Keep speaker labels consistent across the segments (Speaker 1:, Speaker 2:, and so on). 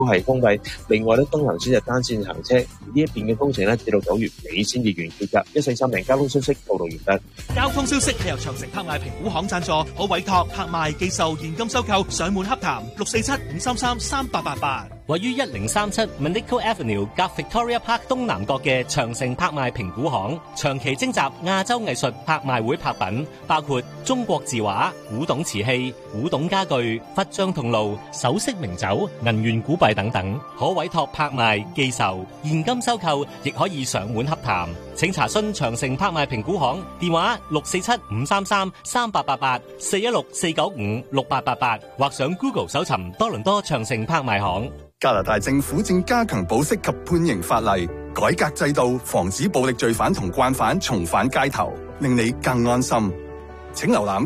Speaker 1: 都係封閉。另外咧，東行線就單線行車，而呢一邊嘅工程咧，至到9月尾先至完結㗎。143名交通消息報道完畢。
Speaker 2: 交通消息係由長城拍賣評估行贊助，可委託拍賣、寄售、現金收購、上門洽談，647-533-3888。
Speaker 3: 位於1037 Manico Avenue 夾 Victoria Park 東南角嘅長城拍賣評估行，長期徵集亞洲藝術拍賣會拍品，包括中國字畫、古董瓷器、古董家具、佛像銅爐、首飾名酒、銀元古幣等等，可委託拍賣、寄售、現金收購，亦可以上門洽談。請查詢長城拍賣評估行電話647-533-3888 416-495-6888，或上 Google 搜尋多倫多長城拍賣行。
Speaker 4: 加拿大政府正加強保釋及判刑法例，改革制度，防止暴力罪犯同慣犯重返街頭，令你更安心。請瀏覽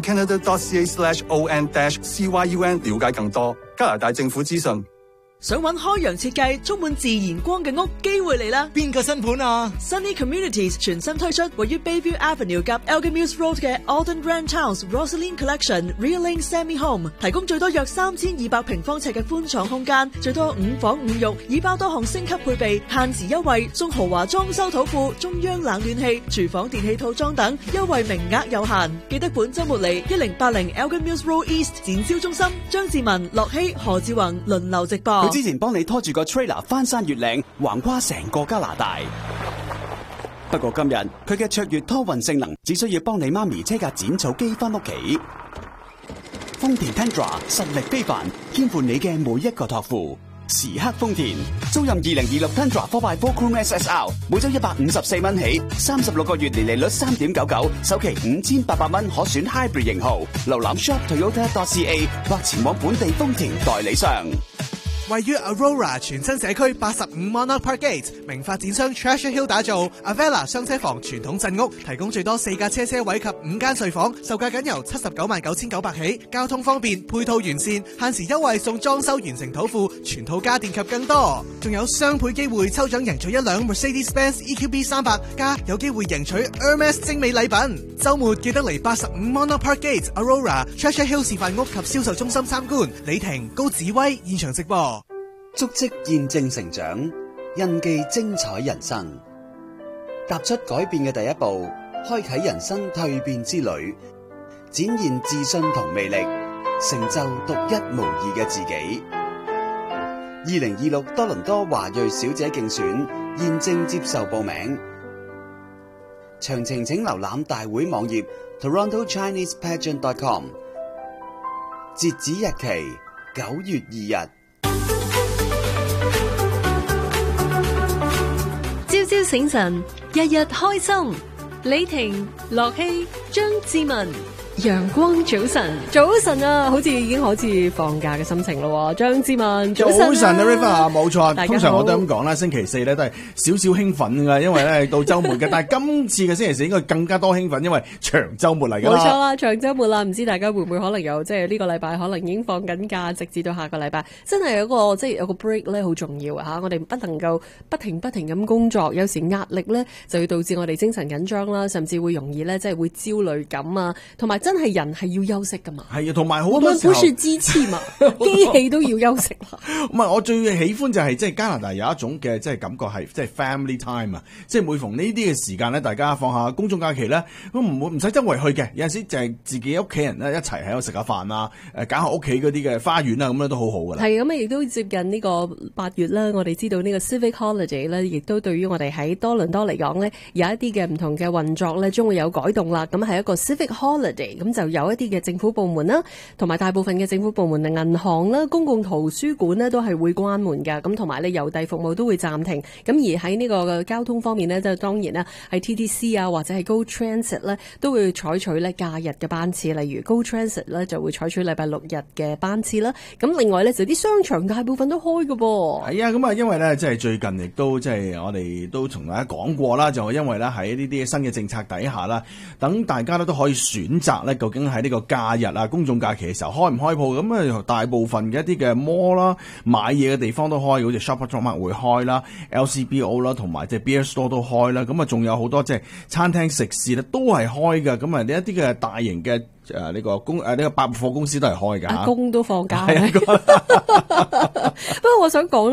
Speaker 4: canada.ca/on-cyun 了解更多加拿大政府資訊。
Speaker 5: 想揾開揚設計充滿自然光嘅屋，機會嚟啦！
Speaker 6: 邊個新盤啊？
Speaker 5: Sunny Communities 全新推出位於 Bayview Avenue 及 Elgin Mills Road 嘅 Alden Ranch House Rosaline Collection Realing Semi Home， 提供最多約3200平方尺嘅寬敞空間，最多5房5浴，已包多項升級配備，限時優惠，送豪華裝修土庫、中央冷暖氣、廚房電器套裝等，優惠名額有限。記得本週末嚟1080 Elgin Mills Road East 展銷中心，張志文、樂希、何志宏輪流直播。
Speaker 7: 佢之前幫你拖住個 trailer 翻山越嶺，橫跨成個加拿大。不過今日佢嘅卓越拖運性能，只需要幫你媽咪車架剪草機翻屋企。豐田 Tundra 實力非凡，肩負你嘅每一個託付。時刻豐田，租賃2026 Tundra 4x4 Chrome SSR， 每周154蚊起，36個月年利率3.99%，首期5800蚊，可選 Hybrid 型號。瀏覽 shop.toyota.ca 或前往本地豐田代理商。
Speaker 2: 位於 Aurora 全新社區85 Monarch Parkgate， 名發展商 Treasure Hill 打造 Avella 雙車房傳統鎮屋，提供最多4架車位及5間睡房，售價僅由799900起，交通方便，配套完善，限時優惠送裝修完成土庫，全套家電及更多，仲有雙倍機會抽獎贏取1輛 Mercedes-Benz EQB 300，加有機會贏取 Hermes 精美禮品。週末記得嚟85 Monarch Parkgate Aurora Treasure Hill 示範屋及銷售中心參觀。李婷、高子威現場直播。
Speaker 7: 足跡見證成長，印記精彩人生。踏出改變嘅第一步，開啟人生蛻變之旅，展現自信同魅力，成就獨一無二嘅自己。2026多倫多華裔小姐競選現正接受報名，詳情請瀏覽大會網頁 TorontoChinesePageant.com， 截止日期9月2日。
Speaker 8: 朝朝醒神，日日開心。李婷、樂希、張志文，陽光早晨，早晨啊，好似已經好似放假嘅心情咯。張志文，早晨啊
Speaker 6: River， 冇錯。通常我都咁講啦，星期四咧都係少少興奮噶，因為咧到週末嘅。但係今次嘅星期四應該更加多興奮，因為長週末嚟噶啦。
Speaker 8: 冇錯啦，長週末啦，唔知大家會唔會可能有即係呢個禮拜可能已經放緊假，直至到下個禮拜，真係有個即係有個 break 咧，好重要啊！我哋不能夠不停咁工作，有時壓力咧就會導致我哋精神緊張啦，甚至會容易咧即係會焦慮感啊，同埋真係人係要休息噶嘛。係啊，同埋好多時候，我們不是機器嘛，機器都要休息啦。
Speaker 6: 唔係，我最喜歡就係即係加拿大有一種嘅即係感覺係即係 family time 啊，即係每逢呢啲嘅時間咧，大家放下公眾假期咧，都唔使周圍去嘅，有陣時就係自己屋企人咧一齊喺度食下飯啊，搞下屋企嗰啲嘅花園啊，咁樣都好好噶啦。係咁啊，亦都接近呢個8月啦，我哋知道呢個 Civic Holiday 咧，亦都對於我哋喺多倫多嚟講咧，有一啲嘅唔同嘅運作咧，將會有改動啦。咁係一個 Civic Holiday， 咁就有一啲嘅政府部門啦，同埋大部分嘅政府部門嘅銀行啦、公共圖書館呢都係會關門㗎。咁同埋咧郵遞服務都會暫停。咁而喺呢個交通方面呢，就當然啦，喺 TTC 啊或者係 Go Transit 咧都會採取咧假日嘅班次，例如 Go Transit 咧就會採取禮拜6日嘅班次啦。咁另外咧就啲商場大部分都開㗎噃。係啊，咁啊因為咧即係最近亦都即係我哋都同大家講過啦，就係因為咧喺呢啲新嘅政策底下啦，等大家都可以選擇咧，究竟喺呢個假日啊、公眾假期嘅時候開唔開鋪？咁啊，大部分嘅一啲嘅 mall 啦、買嘢嘅地方都開，好似 Shoppers 會開啦、LCBO 啦，同埋即係 Beer Store 都開啦。咁啊，仲有好多即係餐廳食肆咧都係開嘅。咁啊，呢一啲嘅大型嘅呢個百貨公司都係開㗎。
Speaker 8: 阿公都放假。不過我想講